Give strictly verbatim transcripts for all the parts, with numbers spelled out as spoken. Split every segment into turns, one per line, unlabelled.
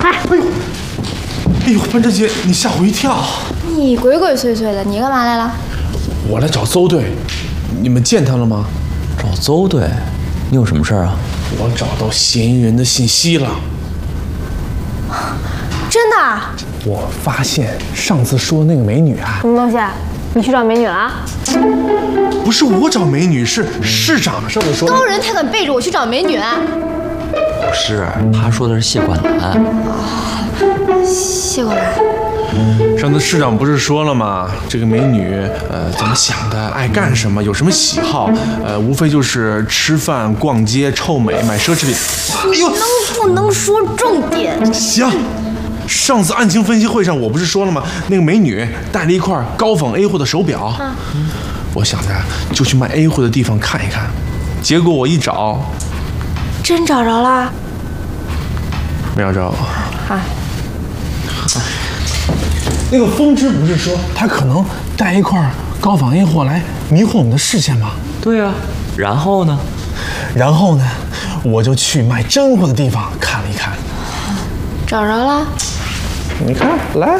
哎，哎呦，哎呦，班长姐，你吓我一跳！
你鬼鬼祟祟的，你干嘛来了？
我来找邹队，你们见他了吗？
找邹队？你有什么事儿啊？
我找到嫌疑人的信息了。
真的？
我发现上次说的那个美女啊，
什么东西？你去找美女了？
不是我找美女，是市长上次说。
高人他敢背着我去找美女？
不是，他说的是谢冠兰。
谢冠兰。
上次市长不是说了吗？这个美女，呃，怎么想的，爱干什么，有什么喜好，呃，无非就是吃饭、逛街、臭美、买奢侈品。哎呦，
能不能说重点？
行。上次案情分析会上，我不是说了吗？那个美女带了一块高仿 A 货的手表，嗯、我想着就去卖 A 货的地方看一看。结果我一找，
真找着了？
没找着。
哎，
那个风之不是说他可能带一块高仿 A 货来迷惑我们的视线吗？
对啊，然后呢？
然后呢，我就去卖真货的地方看了一看，
找着了。
你看，来，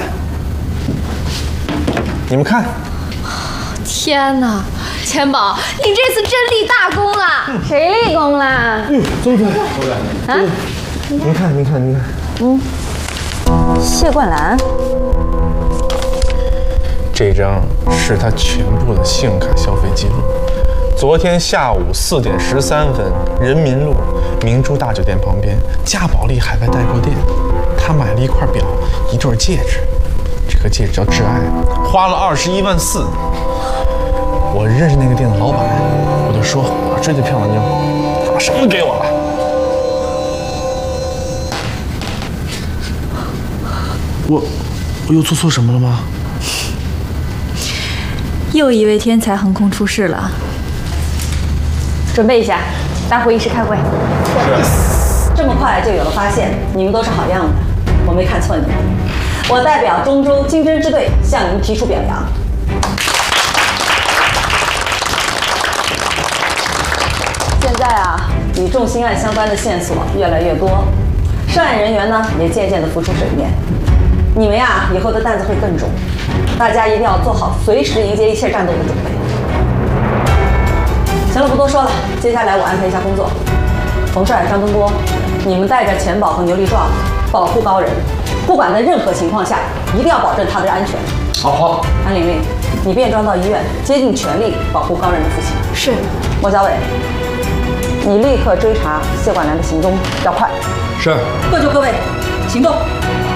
你们看。
天哪，钱宝，你这次真立大功了！
谁立功了？
哟，邹队，邹队，啊，您看，您看，您看，
嗯，谢冠兰，
这张是他全部的信用卡消费记录。昨天下午四点十三分，人民路明珠大酒店旁边嘉宝莉海外代购店，他买了一块表，一对戒指，这个戒指叫挚爱，花了二十一万四。我认识那个店的老板，我就说我追的漂亮妞，他把什么给我了？我我又做错什么了吗？
又一位天才横空出世了。准备一下，到会议室开会。
是。
这么快就有了发现，你们都是好样的，我没看错你们。我代表中州经侦支队向你们提出表扬。现在啊，与重刑案相关的线索越来越多，涉案人员呢也渐渐的浮出水面。你们呀，以后的担子会更重，大家一定要做好随时迎接一切战斗的准备。行了，不多说了，接下来我安排一下工作。冯帅、张东波，你们带着钱宝和牛力壮保护高人，不管在任何情况下，一定要保证他的安全。
好好。
安玲玲，你变装到医院，竭尽全力保护高人的父亲。
是。
莫小伟，你立刻追查谢冠兰的行踪，要快。
是。
各就各位，行动。